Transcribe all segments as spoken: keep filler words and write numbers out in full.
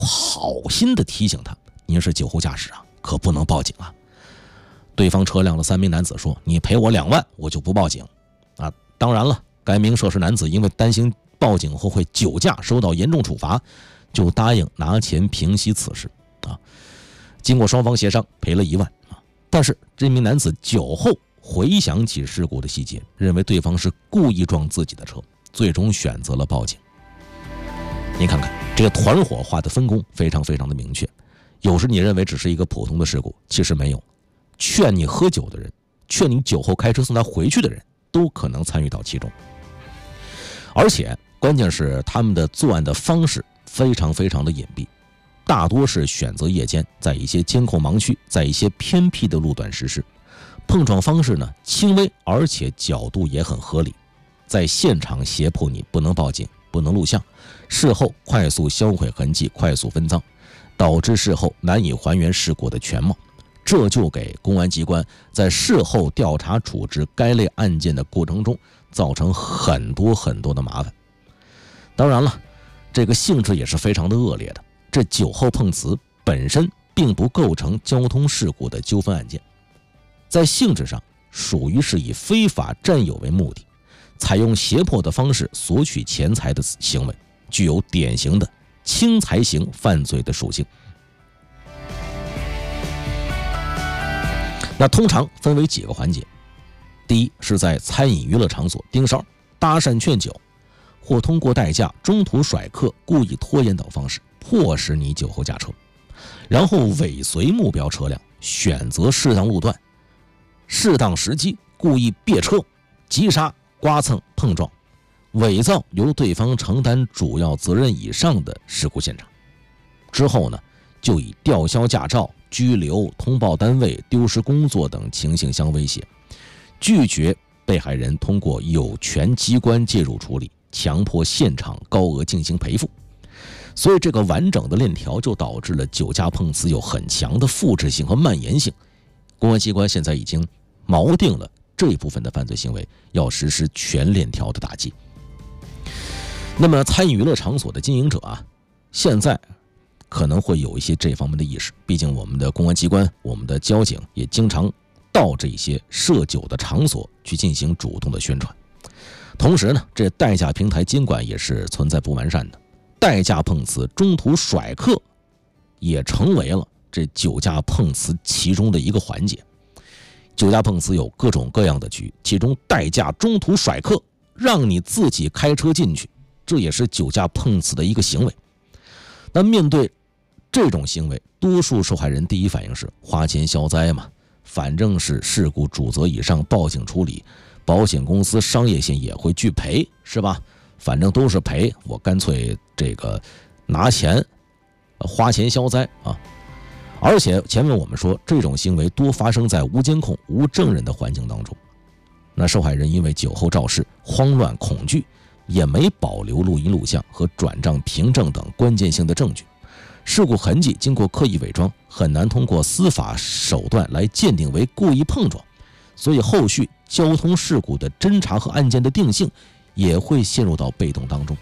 好心的提醒他，您是酒后驾驶啊，可不能报警啊。对方车辆的三名男子说，你赔我两万我就不报警啊。当然了，该名涉事男子因为担心报警后会酒驾受到严重处罚，就答应拿钱平息此事啊。经过双方协商，赔了一万啊。但是这名男子酒后回想起事故的细节，认为对方是故意撞自己的车，最终选择了报警。您看看这个团伙化的分工非常非常的明确。有时你认为只是一个普通的事故，其实没有。劝你喝酒的人，劝你酒后开车送他回去的人，都可能参与到其中。而且关键是他们的作案的方式非常非常的隐蔽，大多是选择夜间，在一些监控盲区，在一些偏僻的路段实施。碰撞方式呢轻微，而且角度也很合理，在现场胁迫你不能报警，不能录像，事后快速销毁痕迹，快速分赃，导致事后难以还原事故的全貌。这就给公安机关在事后调查处置该类案件的过程中造成很多很多的麻烦。当然了，这个性质也是非常的恶劣的。这酒后碰瓷本身并不构成交通事故的纠纷案件，在性质上属于是以非法占有为目的，采用胁迫的方式索取钱财的行为，具有典型的轻财型犯罪的属性。那通常分为几个环节。第一，是在餐饮娱乐场所盯梢、搭讪劝酒，或通过代驾、中途甩客、故意拖延等方式迫使你酒后驾车，然后尾随目标车辆，选择适当路段、适当时机故意别车、急刹、刮蹭、碰撞，伪造由对方承担主要责任以上的事故现场。之后呢，就以吊销驾照、拘留、通报单位、丢失工作等情形相威胁，拒绝被害人通过有权机关介入处理，强迫现场高额进行赔付。所以这个完整的链条就导致了酒驾碰瓷有很强的复制性和蔓延性。公安机关现在已经锚定了这一部分的犯罪行为，要实施全链条的打击。那么餐饮娱乐场所的经营者啊，现在可能会有一些这方面的意识，毕竟我们的公安机关、我们的交警也经常到这些设酒的场所去进行主动的宣传。同时呢，这代驾平台监管也是存在不完善的，代驾碰瓷、中途甩客也成为了这酒驾碰瓷其中的一个环节。酒驾碰瓷有各种各样的局，其中代驾中途甩客，让你自己开车进去，这也是酒驾碰瓷的一个行为。那面对这种行为，多数受害人第一反应是花钱消灾嘛，反正是事故主责以上报警处理，保险公司商业险也会拒赔，是吧？反正都是赔，我干脆这个拿钱花钱消灾啊。而且前面我们说，这种行为多发生在无监控、无证人的环境当中。那受害人因为酒后肇事、慌乱恐惧，也没保留录音录像和转账凭证等关键性的证据，事故痕迹经过刻意伪装，很难通过司法手段来鉴定为故意碰撞，所以后续交通事故的侦查和案件的定性也会陷入到被动当中。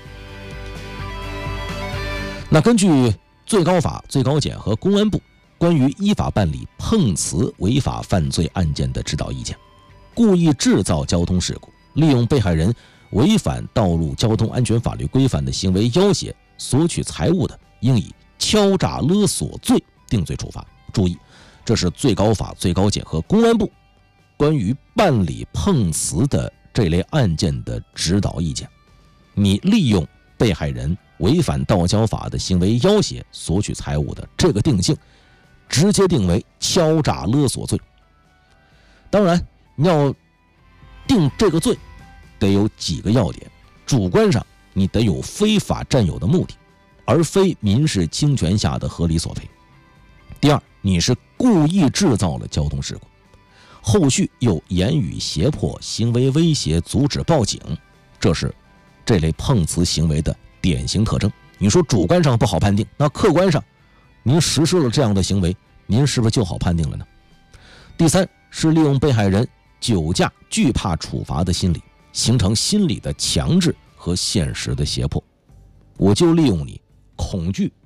那根据最高法、最高检和公安部关于依法办理碰瓷违法犯罪案件的指导意见，故意制造交通事故，利用被害人违反道路交通安全法律规范的行为要挟索取财物的，应以敲诈勒索罪定罪处罚。注意，这是最高法、最高检和公安部关于办理碰瓷的这类案件的指导意见。你利用被害人违反道交法的行为要挟索取财物的，这个定性直接定为敲诈勒索罪。当然，你要定这个罪得有几个要点。主观上你得有非法占有的目的，而非民事侵权下的合理索赔。第二，你是故意制造了交通事故，后续又言语胁迫、行为威胁、阻止报警，这是这类碰瓷行为的典型特征。你说主观上不好判定，那客观上您实施了这样的行为，您是不是就好判定了呢？第三，是利用被害人酒驾惧怕处罚的心理，形成心理的强制和现实的胁迫。我就利用你恐惧